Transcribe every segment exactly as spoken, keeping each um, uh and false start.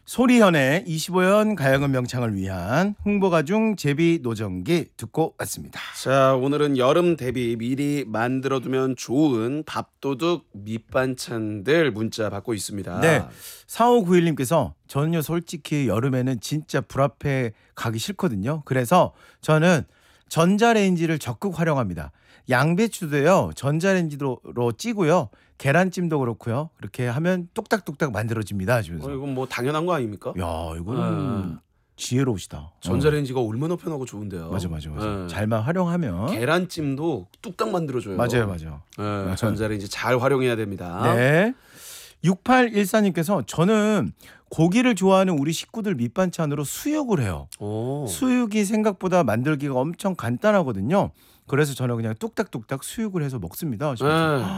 소리현의 이십오 년 가야금 명창을 위한 흥보가중 제비 노정기 듣고 왔습니다. 자, 오늘은 여름 대비 미리 만들어두면 좋은 밥도둑 밑반찬들 문자 받고 있습니다. 네, 사오구일 님께서 저는요 솔직히 여름에는 진짜 불 앞에 가기 싫거든요. 그래서 저는 전자레인지를 적극 활용합니다. 양배추도요 전자레인지로 찌고요, 계란찜도 그렇고요, 이렇게 하면 뚝딱뚝딱 만들어집니다 하시면서. 어, 이건 뭐 당연한 거 아닙니까? 야, 이거는 네. 지혜로우시다. 전자레인지가 어. 얼마나 편하고 좋은데요. 맞아 맞아 맞아. 네. 잘만 활용하면. 계란찜도 뚝딱 만들어줘요. 맞아요 맞아요. 네, 전자레인지 잘 활용해야 됩니다. 네. 육팔일사 님께서 저는 고기를 좋아하는 우리 식구들 밑반찬으로 수육을 해요. 오. 수육이 생각보다 만들기가 엄청 간단하거든요. 그래서 저는 그냥 뚝딱뚝딱 수육을 해서 먹습니다. 네.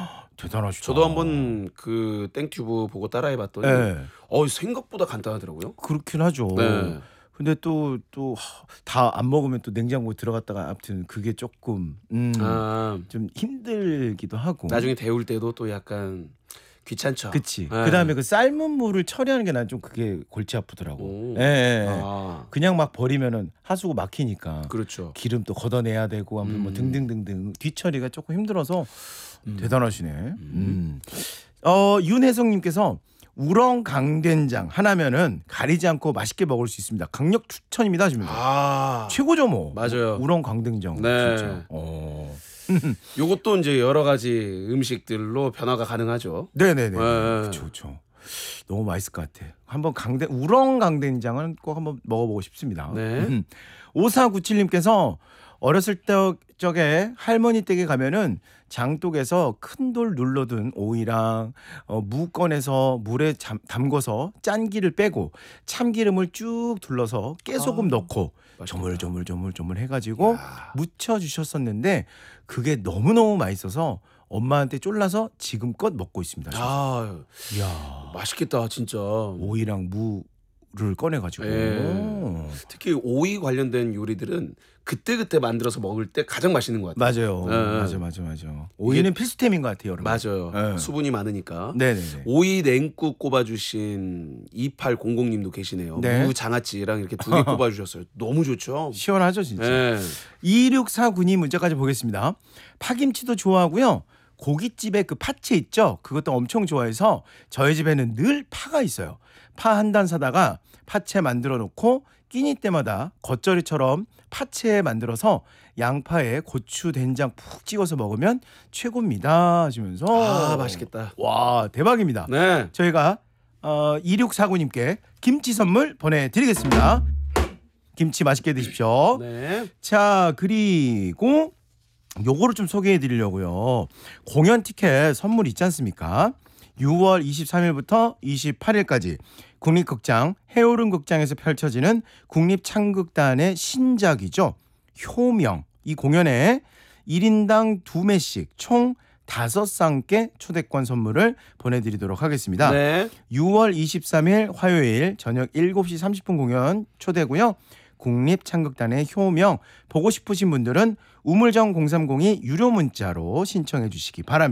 대단하시다. 저도 한번 그 땡튜브 보고 따라해봤더니 네. 어, 생각보다 간단하더라고요. 그렇긴 하죠. 네. 근데 또 또 다 안 먹으면 또 냉장고에 들어갔다가 아무튼 그게 조금 음, 아, 좀 힘들기도 하고. 나중에 데울 때도 또 약간 귀찮죠. 그치. 네. 그다음에 그 삶은 물을 처리하는 게 난 좀 그게 골치 아프더라고. 오. 예, 예, 예. 아, 그냥 막 버리면은 하수구 막히니까 그렇죠. 기름 또 걷어내야 되고 아무튼 뭐 음. 등등등등 뒤처리가 조금 힘들어서 음. 대단하시네. 음. 어, 윤혜성님께서 우렁 강된장 하나면은 가리지 않고 맛있게 먹을 수 있습니다. 강력 추천입니다 하시면서. 아, 최고죠 뭐. 맞아요. 우렁 강된장. 네. 진짜. 어. 요것도 이제 여러 가지 음식들로 변화가 가능하죠. 네네네. 네. 그렇죠, 그렇죠. 너무 맛있을 것 같아. 한번 강된 우렁 강된장은 꼭 한번 먹어보고 싶습니다. 네. 오사구칠 님께서 어렸을 때 적에 할머니 댁에 가면은 장독에서 큰 돌 눌러둔 오이랑 어, 무 꺼내서 물에 잠, 담궈서 짠기를 빼고 참기름을 쭉 둘러서 깨소금 아, 넣고 맛있겠다. 조물조물조물조물 해가지고 야. 무쳐 주셨었는데 그게 너무너무 맛있어서 엄마한테 쫄라서 지금껏 먹고 있습니다. 아, 이야, 맛있겠다 진짜. 오이랑 무를 꺼내가지고. 예. 특히 오이 관련된 요리들은 그때그때 만들어서 먹을 때 가장 맛있는 것 같아요. 맞아요. 네. 맞아, 맞아, 맞아. 오이는 필수템인 것 같아요, 여러분. 맞아요. 네. 수분이 많으니까. 네네네. 오이 냉국 꼽아주신 이팔공공 님도 계시네요. 네. 무 장아찌랑 이렇게 두 개 꼽아주셨어요. 너무 좋죠. 시원하죠, 진짜. 네. 이육사구 님 문자까지 보겠습니다. 파김치도 좋아하고요. 고깃집에 그 파채 있죠? 그것도 엄청 좋아해서 저희 집에는 늘 파가 있어요. 파 한 단 사다가 파채 만들어 놓고 끼니 때마다 겉절이처럼 파채 만들어서 양파에 고추 된장 푹 찍어서 먹으면 최고입니다 하시면서. 아, 맛있겠다. 와, 대박입니다. 네. 저희가 어, 이육사구 님께 김치 선물 보내드리겠습니다. 김치 맛있게 드십시오. 네. 자, 그리고 요거를 좀 소개해 드리려고요. 공연 티켓 선물 있지 않습니까? 유월 이십삼일부터 이십팔일까지 국립극장 해오름극장에서 펼쳐지는 국립창극단의 신작이죠. 효명. 이 공연에 일 인당 두 매씩 총 다섯 쌍께 초대권 선물을 보내드리도록 하겠습니다. 네. 유월 이십삼일 화요일 저녁 일곱 시 삼십 분 공연 초대고요. 국립창극단의 효명 보고 싶으신 분들은 우물정 공삼공이 유료 문자로 신청해 주시기 바랍니다.